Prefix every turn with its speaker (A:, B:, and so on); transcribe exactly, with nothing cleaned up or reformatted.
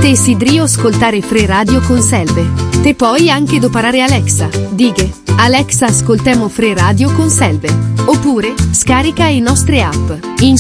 A: Te sidrio ascoltare Free Radio con Selve. Te puoi anche doparare Alexa. Dighe, Alexa ascoltemo Free Radio con Selve. Oppure, scarica i nostre app. In